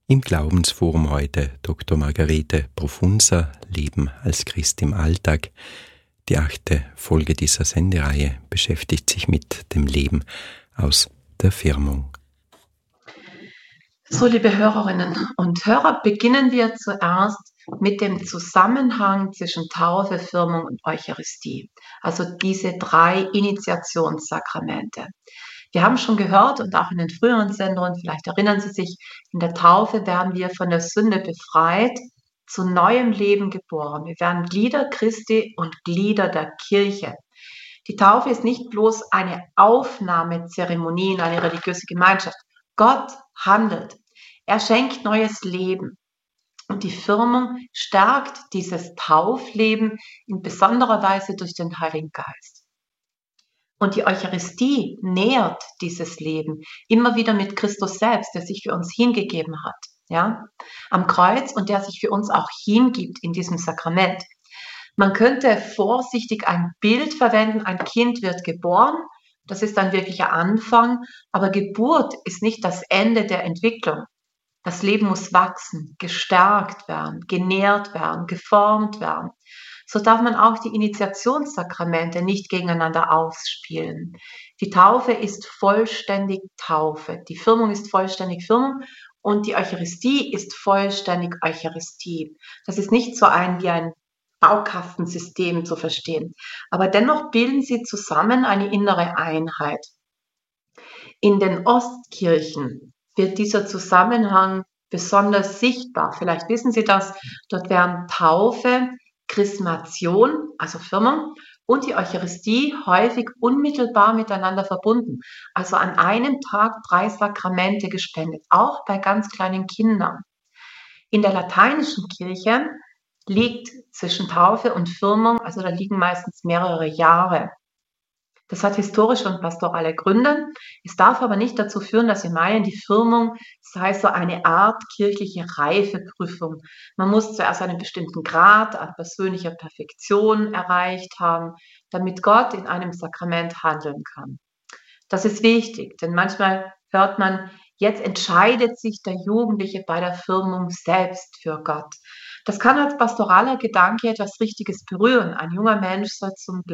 Im Glaubensforum heute Dr. Margarete Profunza, Leben als Christ im Alltag. Die 8. Folge dieser Sendereihe beschäftigt sich mit dem Leben aus der Firmung. So, liebe Hörerinnen und Hörer, beginnen wir zuerst mit dem Zusammenhang zwischen Taufe, Firmung und Eucharistie. Also diese 3 Initiationssakramente. Wir haben schon gehört und auch in den früheren Sendungen, vielleicht erinnern Sie sich, in der Taufe werden wir von der Sünde befreit, zu neuem Leben geboren. Wir werden Glieder Christi und Glieder der Kirche. Die Taufe ist nicht bloß eine Aufnahmezeremonie in eine religiöse Gemeinschaft. Gott handelt. Er schenkt neues Leben. Und die Firmung stärkt dieses Taufleben in besonderer Weise durch den Heiligen Geist. Und die Eucharistie nährt dieses Leben immer wieder mit Christus selbst, der sich für uns hingegeben hat, ja, am Kreuz und der sich für uns auch hingibt in diesem Sakrament. Man könnte vorsichtig ein Bild verwenden, ein Kind wird geboren, das ist ein wirklicher Anfang, aber Geburt ist nicht das Ende der Entwicklung. Das Leben muss wachsen, gestärkt werden, genährt werden, geformt werden. So darf man auch die Initiationssakramente nicht gegeneinander ausspielen. Die Taufe ist vollständig Taufe, die Firmung ist vollständig Firmung und die Eucharistie ist vollständig Eucharistie. Das ist nicht so wie ein Baukastensystem zu verstehen, aber dennoch bilden sie zusammen eine innere Einheit. In den Ostkirchen wird dieser Zusammenhang besonders sichtbar. Vielleicht wissen Sie das, dort werden Taufe, Chrismation, also Firmung, und die Eucharistie häufig unmittelbar miteinander verbunden. Also an einem Tag 3 Sakramente gespendet, auch bei ganz kleinen Kindern. In der lateinischen Kirche liegt zwischen Taufe und Firmung, also da liegen meistens mehrere Jahre. Das hat historische und pastorale Gründe. Es darf aber nicht dazu führen, dass wir meinen, die Firmung sei so eine Art kirchliche Reifeprüfung. Man muss zuerst einen bestimmten Grad an persönlicher Perfektion erreicht haben, damit Gott in einem Sakrament handeln kann. Das ist wichtig, denn manchmal hört man, jetzt entscheidet sich der Jugendliche bei der Firmung selbst für Gott. Das kann als pastoraler Gedanke etwas Richtiges berühren. Ein junger Mensch soll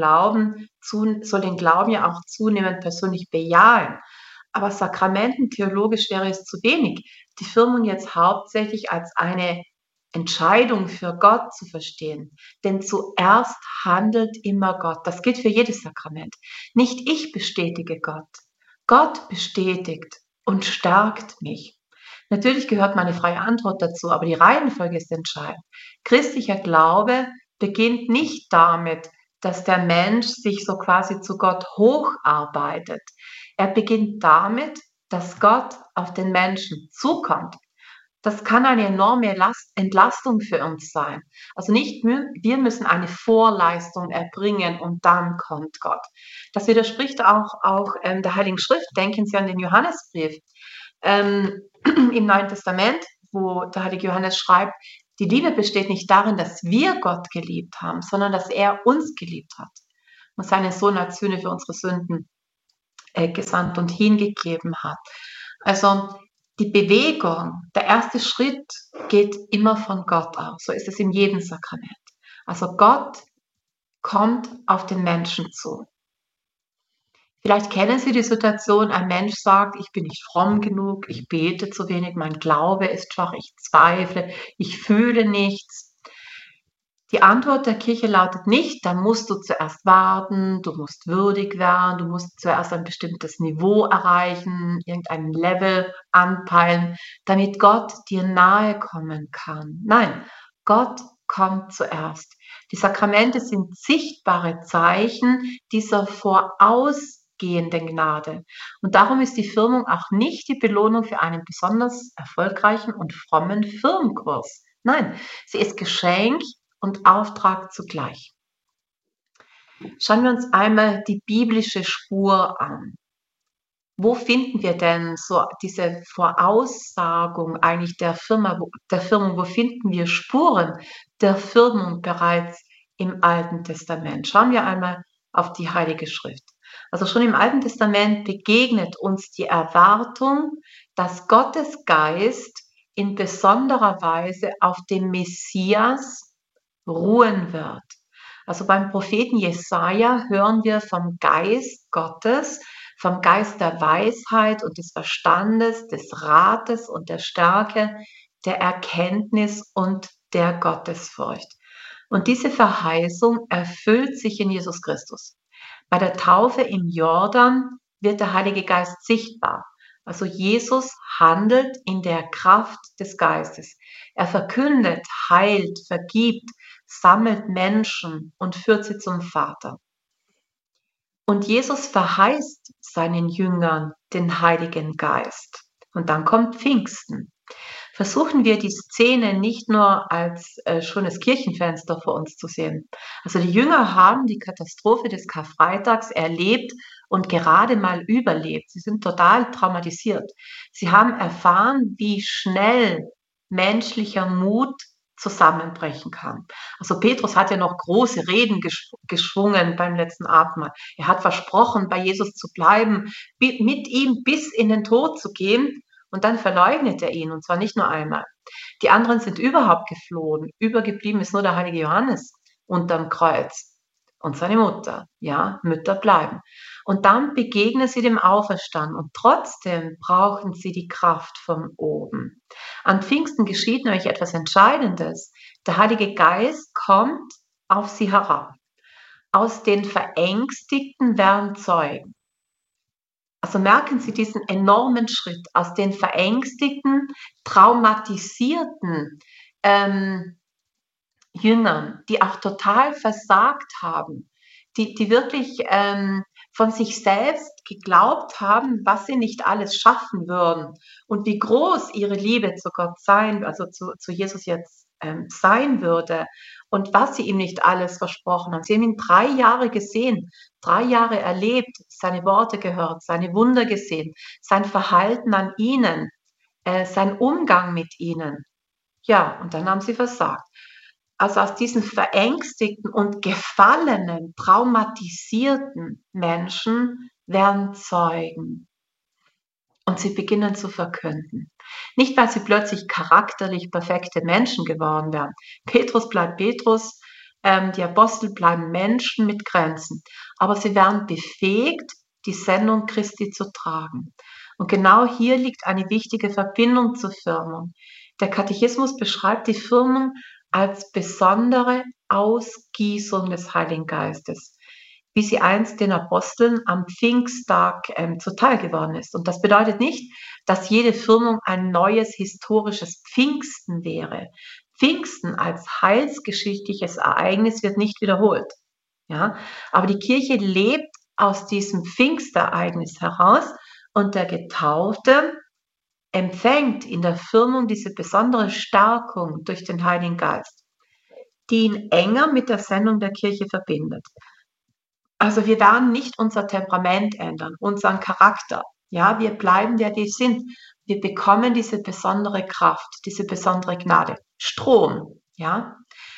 den Glauben ja auch zunehmend persönlich bejahen. Aber Sakramenten theologisch wäre es zu wenig. Die Firmung jetzt hauptsächlich als eine Entscheidung für Gott zu verstehen. Denn zuerst handelt immer Gott. Das gilt für jedes Sakrament. Nicht ich bestätige Gott. Gott bestätigt und stärkt mich. Natürlich gehört meine freie Antwort dazu, aber die Reihenfolge ist entscheidend. Christlicher Glaube beginnt nicht damit, dass der Mensch sich so quasi zu Gott hocharbeitet. Er beginnt damit, dass Gott auf den Menschen zukommt. Das kann eine enorme Entlastung für uns sein. Also nicht wir müssen eine Vorleistung erbringen und dann kommt Gott. Das widerspricht auch der Heiligen Schrift. Denken Sie an den Johannesbrief. Im Neuen Testament, wo der heilige Johannes schreibt, die Liebe besteht nicht darin, dass wir Gott geliebt haben, sondern dass er uns geliebt hat und seinen Sohn als Sühne für unsere Sünden gesandt und hingegeben hat. Also die Bewegung, der erste Schritt geht immer von Gott aus. So ist es in jedem Sakrament. Also Gott kommt auf den Menschen zu. Vielleicht kennen Sie die Situation, ein Mensch sagt, ich bin nicht fromm genug, ich bete zu wenig, mein Glaube ist schwach, ich zweifle, ich fühle nichts. Die Antwort der Kirche lautet nicht, da musst du zuerst warten, du musst würdig werden, du musst zuerst ein bestimmtes Niveau erreichen, irgendein Level anpeilen, damit Gott dir nahe kommen kann. Nein, Gott kommt zuerst. Die Sakramente sind sichtbare Zeichen dieser vorausgehenden Gnade. Und darum ist die Firmung auch nicht die Belohnung für einen besonders erfolgreichen und frommen Firmenkurs. Nein, sie ist Geschenk und Auftrag zugleich. Schauen wir uns einmal die biblische Spur an. Wo finden wir denn so diese Voraussagung eigentlich der Firmung? Wo finden wir Spuren der Firmung bereits im Alten Testament? Schauen wir einmal auf die Heilige Schrift. Also schon im Alten Testament begegnet uns die Erwartung, dass Gottes Geist in besonderer Weise auf dem Messias ruhen wird. Also beim Propheten Jesaja hören wir vom Geist Gottes, vom Geist der Weisheit und des Verstandes, des Rates und der Stärke, der Erkenntnis und der Gottesfurcht. Und diese Verheißung erfüllt sich in Jesus Christus. Bei der Taufe im Jordan wird der Heilige Geist sichtbar. Also Jesus handelt in der Kraft des Geistes. Er verkündet, heilt, vergibt, sammelt Menschen und führt sie zum Vater. Und Jesus verheißt seinen Jüngern den Heiligen Geist. Und dann kommt Pfingsten. Versuchen wir die Szene nicht nur als schönes Kirchenfenster vor uns zu sehen. Also die Jünger haben die Katastrophe des Karfreitags erlebt und gerade mal überlebt. Sie sind total traumatisiert. Sie haben erfahren, wie schnell menschlicher Mut zusammenbrechen kann. Also Petrus hat ja noch große Reden geschwungen beim letzten Abendmahl. Er hat versprochen, bei Jesus zu bleiben, mit ihm bis in den Tod zu gehen. Und dann verleugnet er ihn, und zwar nicht nur einmal. Die anderen sind überhaupt geflohen. Übergeblieben ist nur der heilige Johannes unterm Kreuz und seine Mutter. Ja, Mütter bleiben. Und dann begegnen sie dem Auferstanden und trotzdem brauchen sie die Kraft von oben. An Pfingsten geschieht nämlich etwas Entscheidendes. Der Heilige Geist kommt auf sie herab. Aus den Verängstigten werden Zeugen. Also merken Sie diesen enormen Schritt aus den verängstigten, traumatisierten Jüngern, die auch total versagt haben, die wirklich von sich selbst geglaubt haben, was sie nicht alles schaffen würden und wie groß ihre Liebe zu Gott sein, also zu Jesus jetzt sein würde und was sie ihm nicht alles versprochen haben. Sie haben ihn 3 Jahre gesehen, 3 Jahre erlebt, seine Worte gehört, seine Wunder gesehen, sein Verhalten an ihnen, sein Umgang mit ihnen. Ja, und dann haben sie versagt. Also aus diesen verängstigten und gefallenen, traumatisierten Menschen werden Zeugen. Und sie beginnen zu verkünden. Nicht, weil sie plötzlich charakterlich perfekte Menschen geworden wären. Petrus bleibt Petrus, die Apostel bleiben Menschen mit Grenzen. Aber sie werden befähigt, die Sendung Christi zu tragen. Und genau hier liegt eine wichtige Verbindung zur Firmung. Der Katechismus beschreibt die Firmung als besondere Ausgießung des Heiligen Geistes, wie sie einst den Aposteln am Pfingsttag zuteil geworden ist. Und das bedeutet nicht, dass jede Firmung ein neues historisches Pfingsten wäre. Pfingsten als heilsgeschichtliches Ereignis wird nicht wiederholt. Ja? Aber die Kirche lebt aus diesem Pfingstereignis heraus und der Getaufte empfängt in der Firmung diese besondere Stärkung durch den Heiligen Geist, die ihn enger mit der Sendung der Kirche verbindet. Also wir werden nicht unser Temperament ändern, unseren Charakter. Ja, wir bleiben der wir sind. Wir bekommen diese besondere Kraft, diese besondere Gnade. Strom, ja.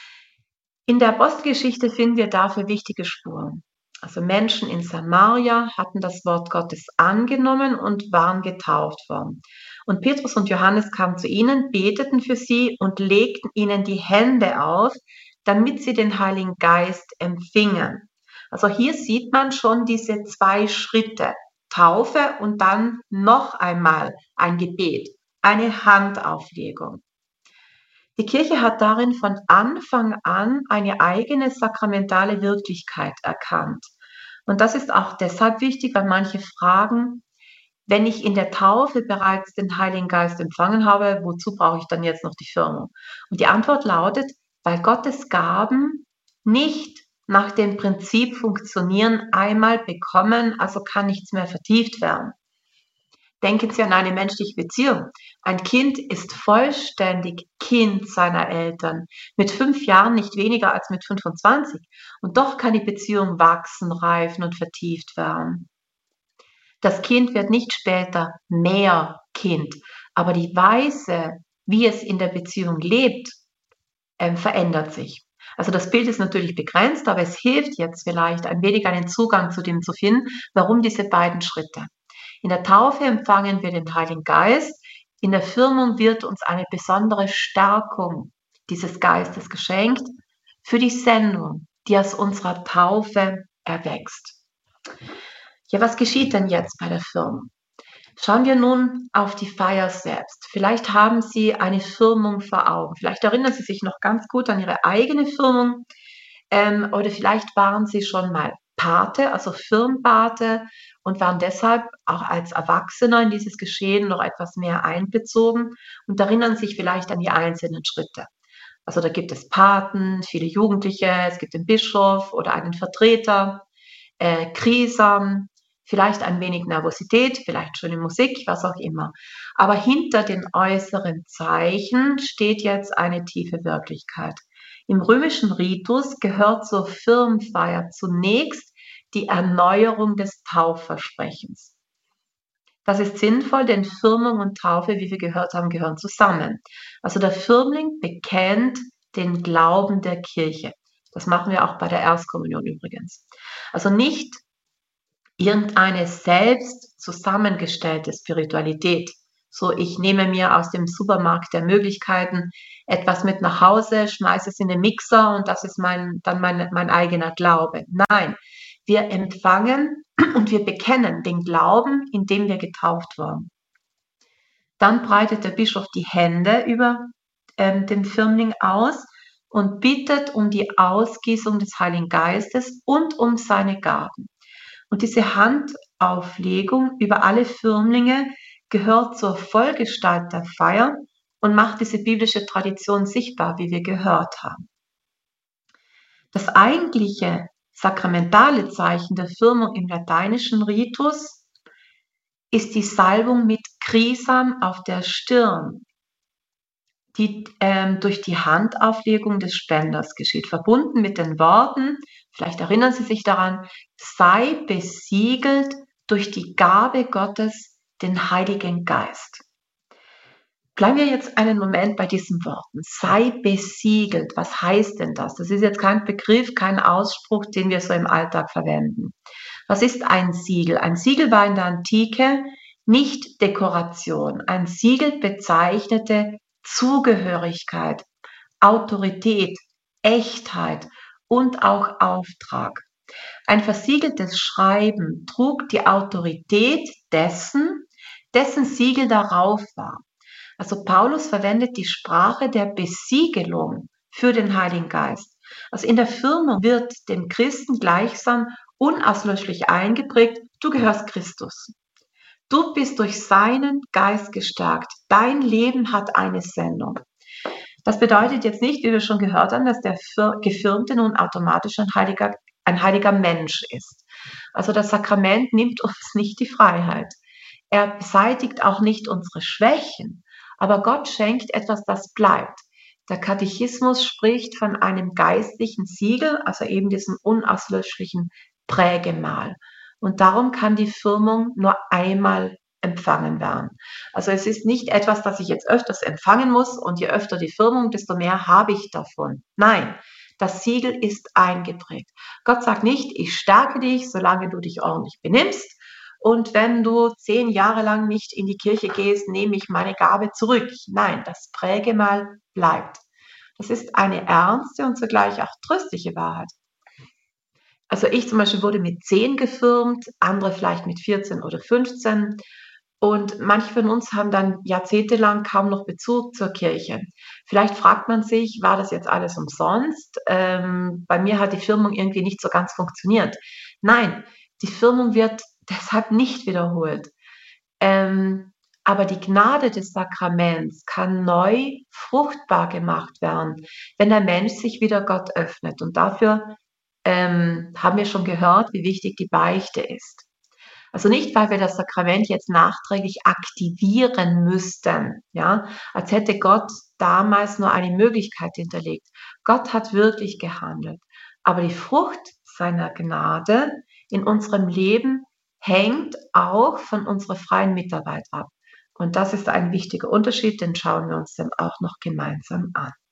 In der Apostelgeschichte finden wir dafür wichtige Spuren. Also Menschen in Samaria hatten das Wort Gottes angenommen und waren getauft worden. Und Petrus und Johannes kamen zu ihnen, beteten für sie und legten ihnen die Hände auf, damit sie den Heiligen Geist empfingen. Also hier sieht man schon diese 2 Schritte, Taufe und dann noch einmal ein Gebet, eine Handauflegung. Die Kirche hat darin von Anfang an eine eigene sakramentale Wirklichkeit erkannt. Und das ist auch deshalb wichtig, weil manche fragen, wenn ich in der Taufe bereits den Heiligen Geist empfangen habe, wozu brauche ich dann jetzt noch die Firmung? Und die Antwort lautet, weil Gottes Gaben nicht nach dem Prinzip funktionieren, einmal bekommen, also kann nichts mehr vertieft werden. Denken Sie an eine menschliche Beziehung. Ein Kind ist vollständig Kind seiner Eltern, mit 5 Jahren nicht weniger als mit 25. Und doch kann die Beziehung wachsen, reifen und vertieft werden. Das Kind wird nicht später mehr Kind, aber die Weise, wie es in der Beziehung lebt, verändert sich. Also das Bild ist natürlich begrenzt, aber es hilft jetzt vielleicht ein wenig einen Zugang zu dem zu finden, warum diese beiden Schritte. In der Taufe empfangen wir den Heiligen Geist, In der Firmung wird uns eine besondere Stärkung dieses Geistes geschenkt für die Sendung, die aus unserer Taufe erwächst. Ja, was geschieht denn jetzt bei der Firmung? Schauen wir nun auf die Feier selbst. Vielleicht haben Sie eine Firmung vor Augen. Vielleicht erinnern Sie sich noch ganz gut an Ihre eigene Firmung. Oder vielleicht waren Sie schon mal Pate, also Firmpate, und waren deshalb auch als Erwachsener in dieses Geschehen noch etwas mehr einbezogen und erinnern sich vielleicht an die einzelnen Schritte. Also da gibt es Paten, viele Jugendliche, es gibt den Bischof oder einen Vertreter, Krisam, vielleicht ein wenig Nervosität, vielleicht schöne Musik, was auch immer. Aber hinter den äußeren Zeichen steht jetzt eine tiefe Wirklichkeit. Im römischen Ritus gehört zur Firmenfeier zunächst die Erneuerung des Taufversprechens. Das ist sinnvoll, denn Firmung und Taufe, wie wir gehört haben, gehören zusammen. Also der Firmling bekennt den Glauben der Kirche. Das machen wir auch bei der Erstkommunion übrigens. Also nicht irgendeine selbst zusammengestellte Spiritualität. So, ich nehme mir aus dem Supermarkt der Möglichkeiten etwas mit nach Hause, schmeiße es in den Mixer und das ist mein eigener Glaube. Nein, wir empfangen und wir bekennen den Glauben, in dem wir getauft wurden. Dann breitet der Bischof die Hände über den Firmling aus und bittet um die Ausgießung des Heiligen Geistes und um seine Gaben. Und diese Handauflegung über alle Firmlinge gehört zur Vollgestalt der Feier und macht diese biblische Tradition sichtbar, wie wir gehört haben. Das eigentliche sakramentale Zeichen der Firmung im lateinischen Ritus ist die Salbung mit Krisam auf der Stirn, die durch die Handauflegung des Spenders geschieht, verbunden mit den Worten, vielleicht erinnern Sie sich daran, sei besiegelt durch die Gabe Gottes, den Heiligen Geist. Bleiben wir jetzt einen Moment bei diesen Worten. Sei besiegelt. Was heißt denn das? Das ist jetzt kein Begriff, kein Ausspruch, den wir so im Alltag verwenden. Was ist ein Siegel? Ein Siegel war in der Antike nicht Dekoration. Ein Siegel bezeichnete Zugehörigkeit, Autorität, Echtheit und auch Auftrag. Ein versiegeltes Schreiben trug die Autorität dessen Siegel darauf war. Also Paulus verwendet die Sprache der Besiegelung für den Heiligen Geist. Also in der Firmung wird dem Christen gleichsam unauslöschlich eingeprägt, du gehörst Christus. Du bist durch seinen Geist gestärkt. Dein Leben hat eine Sendung. Das bedeutet jetzt nicht, wie wir schon gehört haben, dass der Gefirmte nun automatisch ein heiliger Mensch ist. Also das Sakrament nimmt uns nicht die Freiheit. Er beseitigt auch nicht unsere Schwächen, aber Gott schenkt etwas, das bleibt. Der Katechismus spricht von einem geistlichen Siegel, also eben diesem unauslöschlichen Prägemal. Und darum kann die Firmung nur einmal empfangen werden. Also es ist nicht etwas, das ich jetzt öfters empfangen muss und je öfter die Firmung, desto mehr habe ich davon. Nein, das Siegel ist eingeprägt. Gott sagt nicht, ich stärke dich, solange du dich ordentlich benimmst. Und wenn du 10 Jahre lang nicht in die Kirche gehst, nehme ich meine Gabe zurück. Nein, das Prägemal bleibt. Das ist eine ernste und zugleich auch tröstliche Wahrheit. Also ich zum Beispiel wurde mit 10 gefirmt, andere vielleicht mit 14 oder 15. Und manche von uns haben dann jahrzehntelang kaum noch Bezug zur Kirche. Vielleicht fragt man sich, war das jetzt alles umsonst? Bei mir hat die Firmung irgendwie nicht so ganz funktioniert. Nein, die Firmung wird deshalb nicht wiederholt. Aber die Gnade des Sakraments kann neu fruchtbar gemacht werden, wenn der Mensch sich wieder Gott öffnet. Und dafür haben wir schon gehört, wie wichtig die Beichte ist. Also nicht, weil wir das Sakrament jetzt nachträglich aktivieren müssten, ja, als hätte Gott damals nur eine Möglichkeit hinterlegt. Gott hat wirklich gehandelt. Aber die Frucht seiner Gnade in unserem Leben hängt auch von unserer freien Mitarbeit ab. Und das ist ein wichtiger Unterschied, den schauen wir uns dann auch noch gemeinsam an.